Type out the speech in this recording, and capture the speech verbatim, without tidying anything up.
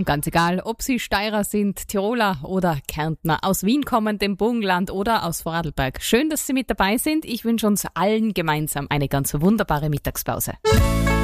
ganz egal, ob Sie Steirer sind, Tiroler oder Kärntner, aus Wien kommen, dem Burgenland oder aus Vorarlberg. Schön, dass Sie mit dabei sind. Ich wünsche uns allen gemeinsam eine ganz wunderbare Mittagspause.